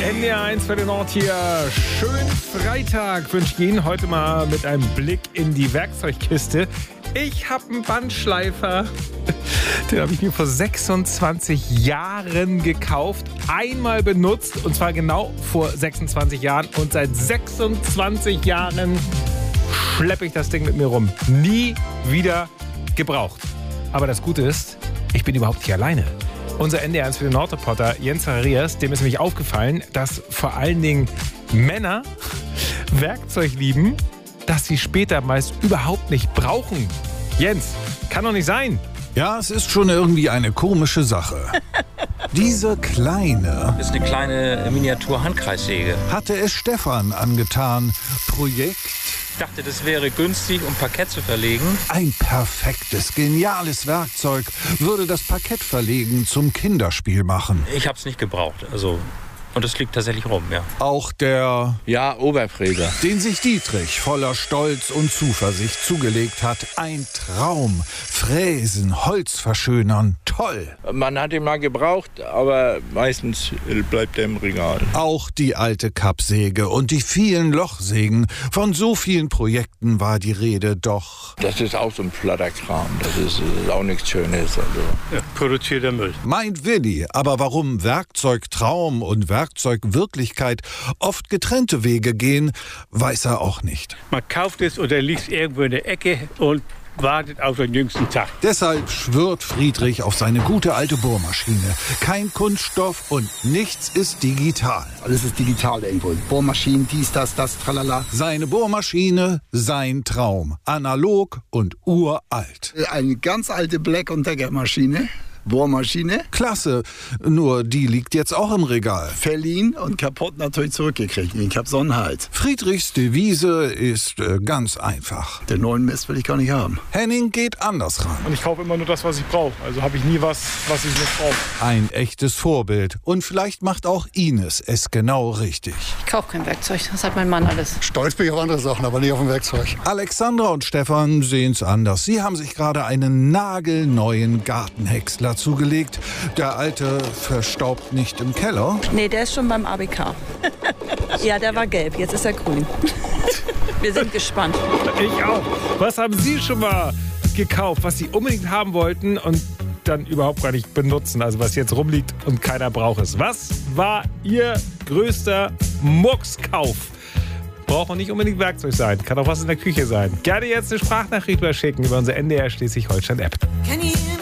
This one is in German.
NDR1 für den Ort hier. Schönen Freitag wünsche ich Ihnen. Heute mal mit einem Blick in die Werkzeugkiste. Ich habe einen Bandschleifer. Den habe ich mir vor 26 Jahren gekauft. Einmal benutzt. Und zwar genau vor 26 Jahren. Und seit 26 Jahren schleppe ich das Ding mit mir rum. Nie wieder gebraucht. Aber das Gute ist, ich bin überhaupt nicht alleine. Unser NDR1 für den Nordreporter Jens Zacharias, dem ist nämlich aufgefallen, dass vor allen Dingen Männer Werkzeug lieben, das sie später meist überhaupt nicht brauchen. Jens, kann doch nicht sein. Ja, es ist schon irgendwie eine komische Sache. Diese kleine... Das ist eine kleine Miniatur-Handkreissäge. ...hatte es Stefan angetan. Projekt... Ich dachte, das wäre günstig, um Parkett zu verlegen. Ein perfektes, geniales Werkzeug würde das Parkettverlegen zum Kinderspiel machen. Ich habe es nicht gebraucht, und es liegt tatsächlich rum, ja. Auch der... Ja, Oberfräser. Den sich Dietrich voller Stolz und Zuversicht zugelegt hat. Ein Traum. Fräsen, Holz verschönern. Toll. Man hat ihn mal gebraucht, aber meistens bleibt er im Regal. Auch die alte Kappsäge und die vielen Lochsägen. Von so vielen Projekten war die Rede, doch... Das ist auch so ein Flatterkram. Das ist auch nichts Schönes. Ja, produzierter Müll. Meint Willi, aber warum Werkzeugtraum und Werkzeugwirklichkeit oft getrennte Wege gehen, weiß er auch nicht. Man kauft es oder liegt irgendwo in der Ecke und wartet auf den jüngsten Tag. Deshalb schwört Friedrich auf seine gute alte Bohrmaschine. Kein Kunststoff und nichts ist digital. Alles ist digital irgendwo. Bohrmaschinen, dies, das, tralala. Seine Bohrmaschine, sein Traum. Analog und uralt. Eine ganz alte Black- und Decker-Maschine. Bohrmaschine. Klasse, nur die liegt jetzt auch im Regal. Verliehen und kaputt natürlich zurückgekriegt. Ich habe Sonnenhals. Friedrichs Devise ist ganz einfach. Den neuen Mist will ich gar nicht haben. Henning geht anders ran. Und ich kaufe immer nur das, was ich brauche. Also habe ich nie was ich nicht brauche. Ein echtes Vorbild. Und vielleicht macht auch Ines es genau richtig. Ich kaufe kein Werkzeug, das hat mein Mann alles. Stolz bin ich auf andere Sachen, aber nicht auf ein Werkzeug. Alexandra und Stefan sehen's anders. Sie haben sich gerade einen nagelneuen Gartenhäcksler zugelegt. Der alte verstaubt nicht im Keller. Nee, der ist schon beim ABK. Ja, der war gelb, jetzt ist er grün. Wir sind gespannt. Ich auch. Was haben Sie schon mal gekauft, was Sie unbedingt haben wollten und dann überhaupt gar nicht benutzen? Also was jetzt rumliegt und keiner braucht es. Was war Ihr größter Muckskauf? Braucht auch nicht unbedingt Werkzeug sein. Kann auch was in der Küche sein. Gerne jetzt eine Sprachnachricht überschicken über unsere NDR Schleswig-Holstein-App.